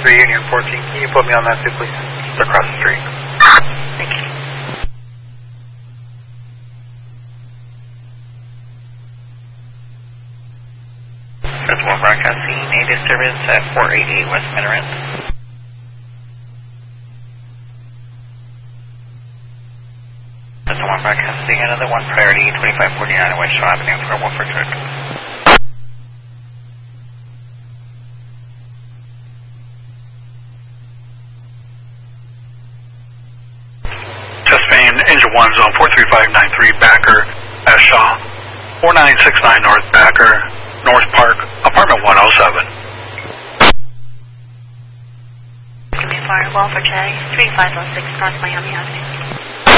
Union 14. Can you put me on that too, please? Across the street. Thank you. Reservoir Broadcasting, a disturbance at 488 West Minaret. Reservoir Broadcasting, another one priority, 2549 West Shaw Avenue for Wolford Road. Chesapeake Engine 1 Zone 43593 Backer at Shaw. 4969 North Backer, North Park, Apartment 107. Give me a firewall for Cherry, 3506 North Miami Avenue.